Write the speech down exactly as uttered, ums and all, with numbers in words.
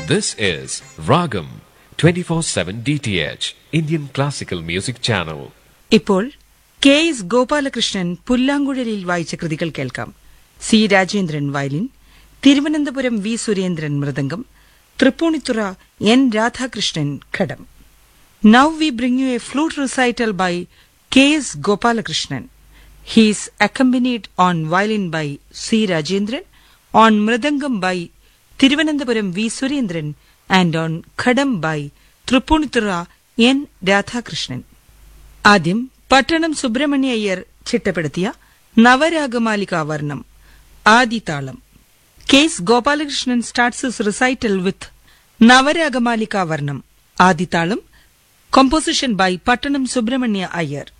This is Ragam twenty-four seven D T H, Indian Classical Music Channel. ഇപ്പോൾ K S Gopalakrishnan പുല്ലാങ്കുഴലിൽ വായിച്ച കൃതികൾ കേൾക്കാം. C Rajendran violin, Thiruvananthapuram V Surendran mridangam, Tripunithura N Radhakrishnan ghatam. Now we bring you a flute recital by K S Gopalakrishnan. He is accompanied on violin by C Rajendran, on mridangam by Thiruvananthapuram V Surendran, and on ghatam by Trippunithura N Radhakrishnan. ആദ്യം പട്ടണം സുബ്രഹ്മണ്യ അയ്യർ ചിട്ടപ്പെടുത്തിയ നവരാഗമാലികാവർണം ആദിതാളം. K S Gopalakrishnan starts his recital with നവരാഗമാലികാവർണം ആദിതാളം, composition by പട്ടണം സുബ്രഹ്മണ്യ അയ്യർ.